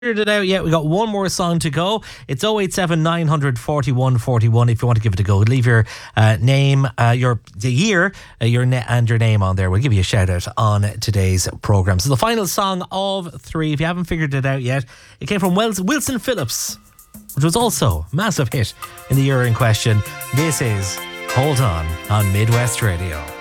figured it out yet. We got one more song to go. It's 087 900 41 41 if you want to give it a go. Leave your name, the year, and your name on there. We'll give you a shout out on today's programme. So the final song of three, if you haven't figured it out yet, it came from Wilson Phillips, which was also a massive hit in the year in question. This is Hold On Midwest Radio.